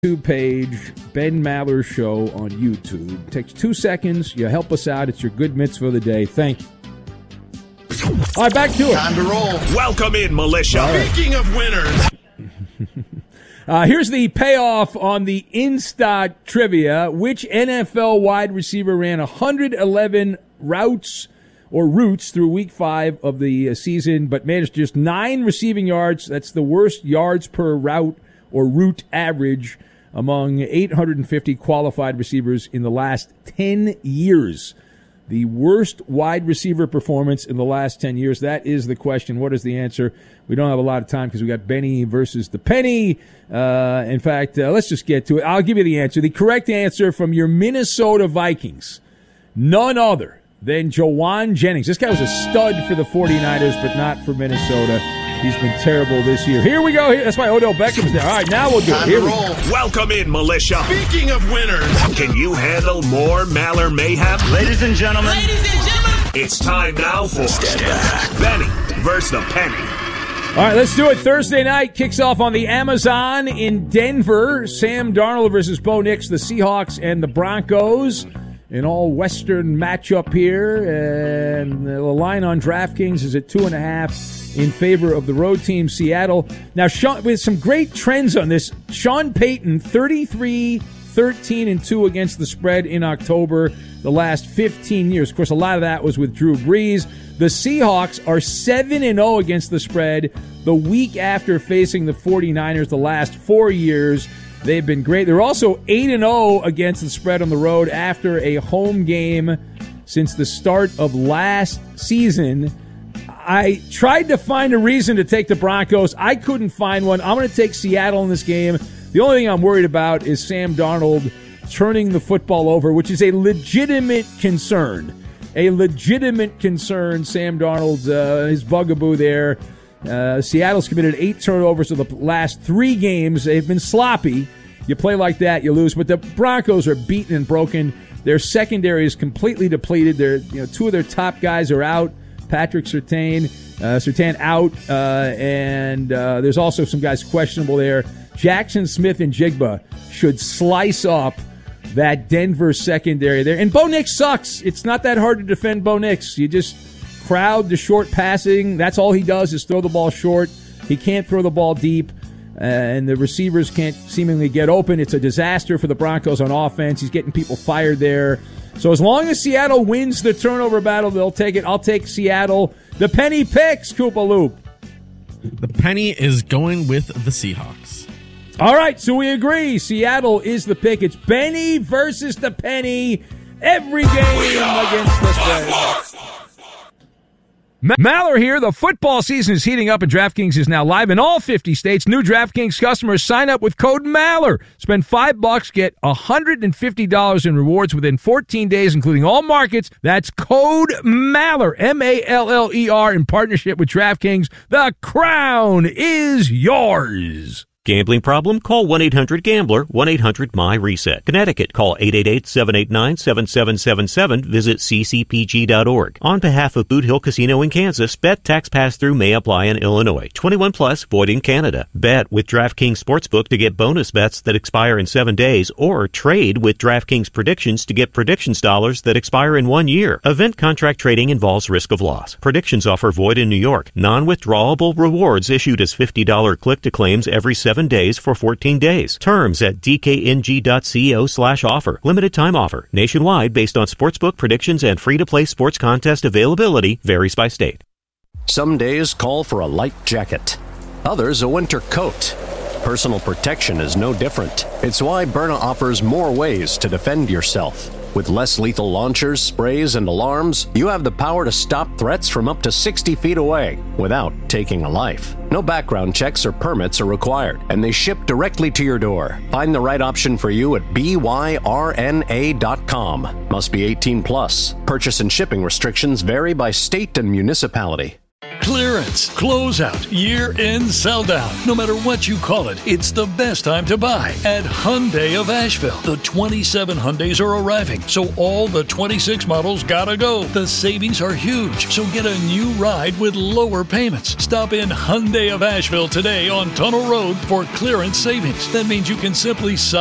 YouTube page, Ben Maller Show on YouTube. It takes 2 seconds. You help us out. It's your good mitzvah of the day. Thank you. All right, back to it. Time to roll. Welcome in, militia. Right. Speaking of winners. Here's the payoff on the Insta trivia. Which NFL wide receiver ran 111 routes through week 5 of the season, but managed just 9 receiving yards? That's the worst yards per route or route average among 850 qualified receivers in the last 10 years. The worst wide receiver performance in the last 10 years. That is the question. What is the answer? We don't have a lot of time because we got Benny versus the Penny. In fact, let's just get to it. I'll give you the answer. The correct answer from your Minnesota Vikings. None other than Jawan Jennings. This guy was a stud for the 49ers, but not for Minnesota. He's been terrible this year. Here we go. That's why Odell Beckham's there. All right, now we'll do it. Here we go. Welcome in, militia. Speaking of winners. Can you handle more Maller mayhem? Ladies and gentlemen. It's time now for Benny versus the Penny. All right, let's do it. Thursday night kicks off on the Amazon in Denver. Sam Darnold versus Bo Nix, the Seahawks and the Broncos. An all-Western matchup here. And the line on DraftKings is at 2.5 in favor of the road team, Seattle. Now, with some great trends on this, Sean Payton, 33-13-2 against the spread in October the last 15 years. Of course, a lot of that was with Drew Brees. The Seahawks are 7-0 against the spread the week after facing the 49ers the last 4 years. They've been great. They're also 8-0 against the spread on the road after a home game since the start of last season. I tried to find a reason to take the Broncos. I couldn't find one. I'm going to take Seattle in this game. The only thing I'm worried about is Sam Darnold turning the football over, which is a legitimate concern. A legitimate concern, Sam Darnold's his bugaboo there. Seattle's committed 8 turnovers in the last 3 games. They've been sloppy. You play like that, you lose. But the Broncos are beaten and broken. Their secondary is completely depleted. 2 of their top guys are out. Patrick Surtain out, and there's also some guys questionable there. Jackson Smith and Jigba should slice up that Denver secondary there. And Bo Nix sucks. It's not that hard to defend Bo Nix. You just crowd the short passing. That's all he does is throw the ball short. He can't throw the ball deep, and the receivers can't seemingly get open. It's a disaster for the Broncos on offense. He's getting people fired there. So as long as Seattle wins the turnover battle, they'll take it. I'll take Seattle. The Penny picks, Koopa Loop. The Penny is going with the Seahawks. All right, so we agree. Seattle is the pick. It's Benny versus the Penny every game against the spread. Maller here. The football season is heating up, and DraftKings is now live in all 50 states. New DraftKings customers sign up with code MALLER. Spend $5, get $150 in rewards within 14 days, including all markets. That's code MALLER, M-A-L-L-E-R, in partnership with DraftKings. The crown is yours. Gambling problem? Call 1-800-GAMBLER, 1-800-MY-RESET. Connecticut, call 888-789-7777. Visit ccpg.org. On behalf of Boot Hill Casino in Kansas, bet tax pass-through may apply in Illinois. 21 plus, void in Canada. Bet with DraftKings Sportsbook to get bonus bets that expire in 7 days, or trade with DraftKings Predictions to get predictions dollars that expire in 1 year. Event contract trading involves risk of loss. Predictions offer void in New York. Non-withdrawable rewards issued as $50 click-to-claims every 7 days for 14 days. Terms at dkng.co/offer. Limited time offer. Nationwide based on sportsbook predictions and free-to-play sports contest availability. Varies by state. Some days call for a light jacket. Others a winter coat. Personal protection is no different. It's why Byrna offers more ways to defend yourself. With less lethal launchers, sprays, and alarms, you have the power to stop threats from up to 60 feet away without taking a life. No background checks or permits are required, and they ship directly to your door. Find the right option for you at byrna.com. Must be 18 plus. Purchase and shipping restrictions vary by state and municipality. Clearance, closeout, year-end sell-down. No matter what you call it, it's the best time to buy at Hyundai of Asheville. The 27 Hyundais are arriving, so all the 26 models gotta go. The savings are huge, so get a new ride with lower payments. Stop in Hyundai of Asheville today on Tunnel Road for clearance savings. That means you can simply